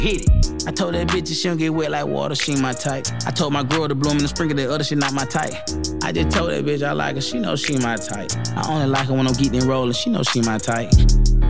Hit it. I told that bitch that she don't get wet like water, she ain't my type. I told my girl to bloom in the sprinkle, that other shit not my type. I just told that bitch I like her, she know she my type. I only like her when I'm getting rolling, she know she my type.